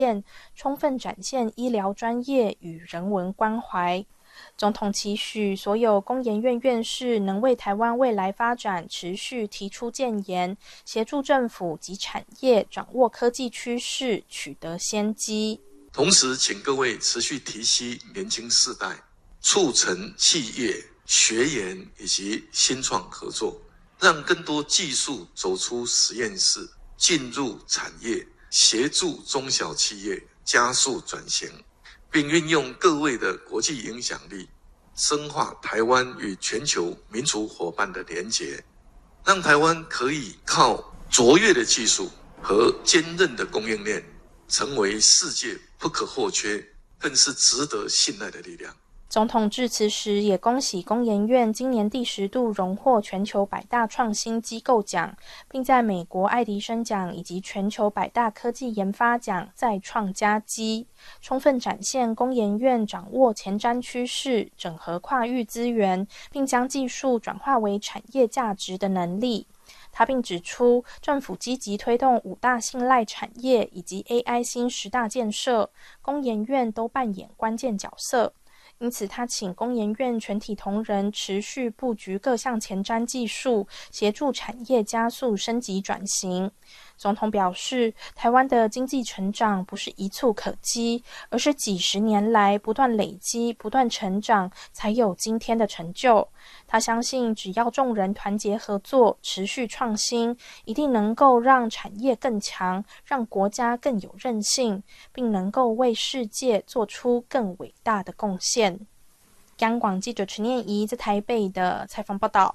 充分展现医疗专业与人文关怀。总统期许所有工研院院士能为台湾未来发展持续提出建言，协助政府及产业掌握科技趋势，取得先机。 同时，请各位持续提携年轻世代，促成企业、学研以及新创合作，让更多技术走出实验室，进入产业，协助中小企业加速转型，并运用各位的国际影响力，深化台湾与全球民族伙伴的连结，让台湾可以靠卓越的技术和坚韧的供应链，成为世界不可或缺，更是值得信赖的力量。 总统致辞时也恭喜工研院今年第10度荣获全球100大创新机构奖，并在美国爱迪生奖以及全球100大科技研发奖再创佳绩，充分展现工研院掌握前瞻趋势、整合跨域资源，并将技术转化为产业价值的能力。他并指出，政府积极推动5大信赖产业以及 AI 新10大建设，工研院都扮演关键角色。因此，他请工研院全体同仁持续布局各项前瞻技术，协助产业加速升级转型。总统表示，台湾的经济成长不是一蹴可及，而是几十年来不断累积、不断成长，才有今天的成就。他相信，只要众人团结合作，持续创新，一定能够让产业更强，让国家更有韧性，并能够为世界做出更伟大的贡献。央广记者陈念怡在台北的采访报道。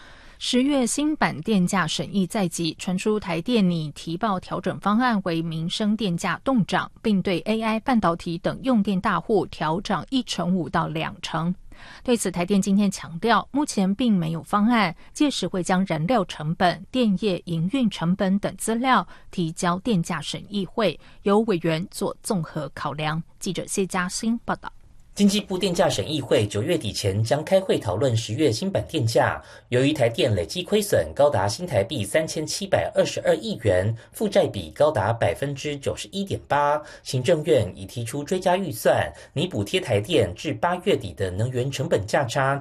10月新版电价审议在即，传出台电拟提报调整方案为民生电价冻涨，并对 AI 半导体等用电大户调涨1.5%到2%。对此，台电今天强调，目前并没有方案，届时会将燃料成本、电业营运成本等资料提交电价审议会，由委员做综合考量。记者谢嘉欣报道。 经济部电价审议会9月底前将开会讨论10月新版电价。由于台电累计亏损高达新台币3722亿元，负债比高达 91.8%， 行政院已提出追加预算，拟补贴台电至8月底的能源成本价差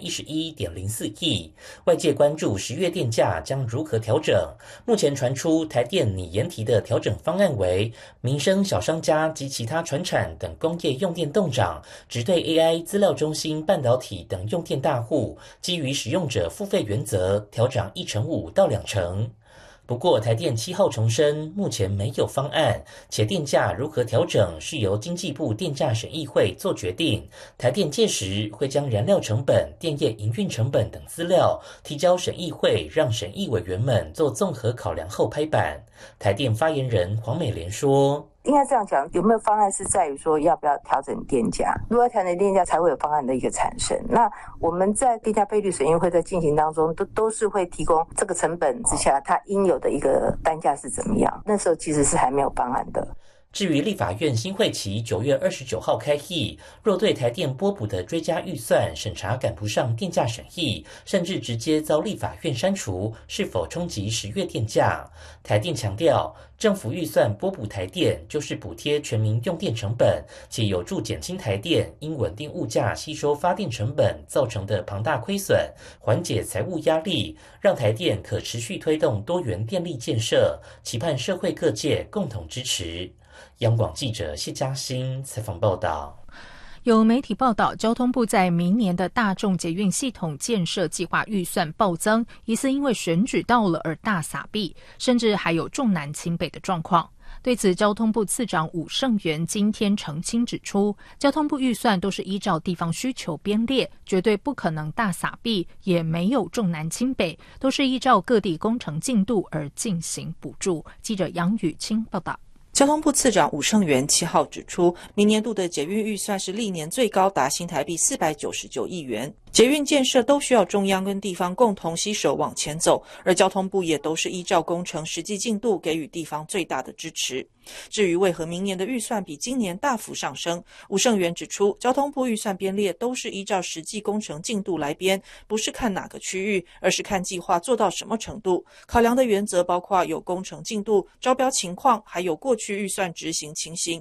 711.04亿。外界关注10月电价将如何调整。目前传出台电拟研提的调整方案为民生小商家及其他传产等工业用电冻涨，只对 AI 资料中心、半导体等用电大户，基于使用者付费原则，调涨1.5%到2%。不过，台电7号重申，目前没有方案，且电价如何调整是由经济部电价审议会做决定。台电届时会将燃料成本、电业营运成本等资料提交审议会，让审议委员们做综合考量后拍板。台电发言人黄美莲说， 应该这样讲，有没有方案是在于说要不要调整电价，如果要调整电价才会有方案的一个产生。那我们在电价费率审议会在进行当中都是会提供这个成本之下它应有的一个单价是怎么样，那时候其实是还没有方案的。 至于立法院新会期9月29号开议，若对台电拨补的追加预算审查赶不上电价审议，甚至直接遭立法院删除，是否冲击10月电价？台电强调，政府预算拨补台电就是补贴全民用电成本，且有助减轻台电因稳定物价吸收发电成本造成的庞大亏损，缓解财务压力，让台电可持续推动多元电力建设，期盼社会各界共同支持。央广记者谢嘉欣采访报道。 有媒体报道，交通部在明年的大众捷运系统建设计划预算暴增，疑似因为选举到了而大撒币，甚至还有重南轻北的状况。对此，交通部次长伍胜元今天澄清指出，交通部预算都是依照地方需求编列，绝对不可能大撒币，也没有重南轻北，都是依照各地工程进度而进行补助。记者杨雨清报道。 交通部次长伍胜元7号指出，明年度的捷运预算是历年最高，达新台币499亿元， 捷运建设都需要中央跟地方共同携手往前走，而交通部也都是依照工程实际进度给予地方最大的支持。至于为何明年的预算比今年大幅上升，吴胜元指出，交通部预算编列都是依照实际工程进度来编，不是看哪个区域，而是看计划做到什么程度。考量的原则包括有工程进度、招标情况，还有过去预算执行情形。